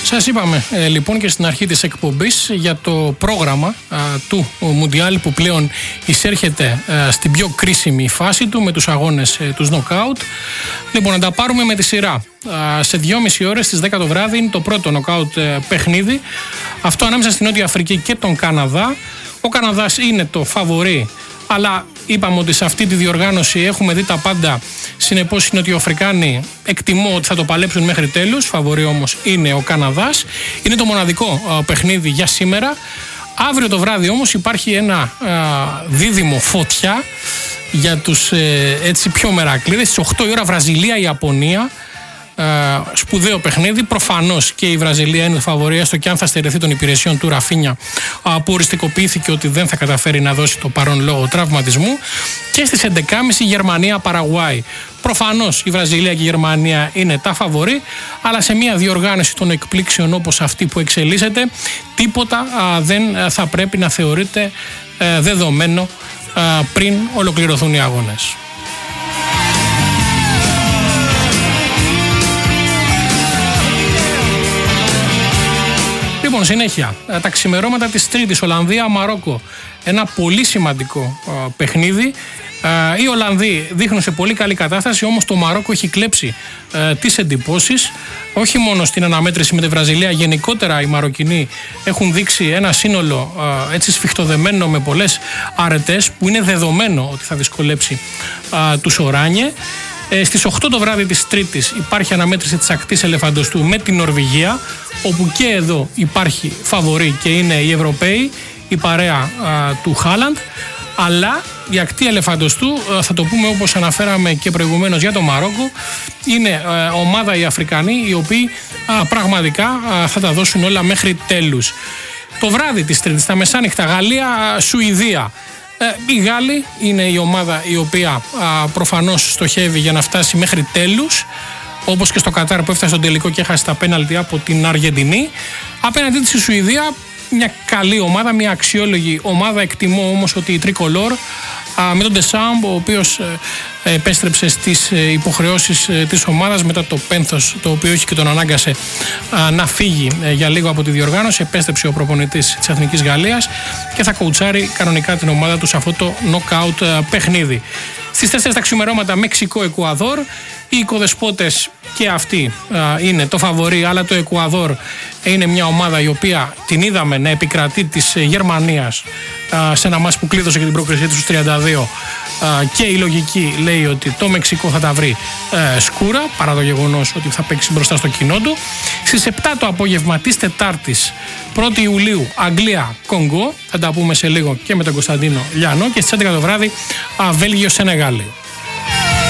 Σας είπαμε λοιπόν και στην αρχή της εκπομπής για το πρόγραμμα του Μουντιάλ που πλέον εισέρχεται στην πιο κρίσιμη φάση του με τους αγώνες τους νοκάουτ. Λοιπόν, να τα πάρουμε με τη σειρά. Σε 2,5 ώρες στις 10 το βράδυ είναι το πρώτο νοκάουτ παιχνίδι. Αυτό ανάμεσα στην Νότια Αφρική και τον Καναδά. Ο Καναδάς είναι το φαβορί, αλλά είπαμε ότι σε αυτή τη διοργάνωση έχουμε δει τα πάντα. Συνεπώς οι Νοτιοαφρικάνοι εκτιμώ ότι θα το παλέψουν μέχρι τέλους. Φαβορί όμως είναι ο Καναδάς. Είναι το μοναδικό παιχνίδι για σήμερα. Αύριο το βράδυ όμως υπάρχει ένα δίδυμο φωτιά για τους έτσι πιο μερακλείδες. Στις 8 η ώρα Βραζιλία-Ιαπωνία. Σπουδαίο παιχνίδι. Προφανώς και η Βραζιλία είναι φαβορία, έστω και αν θα στερεθεί των υπηρεσιών του Ραφίνια, που οριστικοποιήθηκε ότι δεν θα καταφέρει να δώσει το παρόν λόγω τραυματισμού. Και στις 11.30 Γερμανία-Παραγουάη. Προφανώς η Βραζιλία και η Γερμανία είναι τα φαβορί, αλλά σε μια διοργάνωση των εκπλήξεων όπως αυτή που εξελίσσεται, τίποτα δεν θα πρέπει να θεωρείται δεδομένο πριν ολοκληρωθούν οι αγώνες. Λοιπόν, συνέχεια, τα ξημερώματα της Τρίτης, Ολλανδία-Μαρόκο. Ένα πολύ σημαντικό παιχνίδι. Οι Ολλανδοί δείχνουν σε πολύ καλή κατάσταση, όμως το Μαρόκο έχει κλέψει τις εντυπώσεις. Όχι μόνο στην αναμέτρηση με τη Βραζιλία, γενικότερα οι Μαροκινοί έχουν δείξει ένα σύνολο έτσι σφιχτοδεμένο με πολλές αρετές, που είναι δεδομένο ότι θα δυσκολέψει τους Οράνιε. Στις 8 το βράδυ της Τρίτης υπάρχει αναμέτρηση της ακτής Ελεφαντοστού με την Νορβηγία, όπου και εδώ υπάρχει φαβορί και είναι οι Ευρωπαίοι, η παρέα του Χάλαντ. Αλλά η ακτή Ελεφαντοστού, θα το πούμε όπως αναφέραμε και προηγουμένως για το Μαρόκο, είναι ομάδα οι Αφρικανοί, οι οποίοι πραγματικά θα τα δώσουν όλα μέχρι τέλους. Το βράδυ της Τρίτης, τα μεσάνυχτα, Γαλλία-Σουηδία. Οι Γάλλοι είναι η ομάδα η οποία προφανώς στοχεύει για να φτάσει μέχρι τέλους, όπως και στο Κατάρ που έφτασε στο τελικό και έχασε τα πέναλτι από την Αργεντινή. Απέναντί της η Σουηδία, μια καλή ομάδα, μια αξιόλογη ομάδα. Εκτιμώ όμως ότι η Τρικολόρ με τον Ντεσάμπ, ο οποίος επέστρεψε στις υποχρεώσεις της ομάδας μετά το πένθος το οποίο είχε και τον ανάγκασε να φύγει για λίγο από τη διοργάνωση, επέστρεψε ο προπονητής της Εθνικής Γαλλίας και θα κοουτσάρει κανονικά την ομάδα του σε αυτό το νοκάουτ παιχνίδι. Στις 4 τα ξημερώματα Μεξικό-Εκουαδόρ. Οι οικοδεσπότες και αυτοί είναι το φαβορί, αλλά το Εκουαδόρ είναι μια ομάδα η οποία την είδαμε να επικρατεί της Γερμανίας σε ένα μάτς που κλείδωσε και την πρόκρισή τους στους 32, και η λογική λέει ότι το Μεξικό θα τα βρει σκούρα, παρά το γεγονός ότι θα παίξει μπροστά στο κοινό του. Στις 7 το απόγευμα της Τετάρτης 1η Ιουλίου Αγγλία-Κονγκό, θα τα πούμε σε λίγο και με τον Κωνσταντίνο Λιανό, και στις 11 το βράδυ Βέλγιο-Σενεγάλη.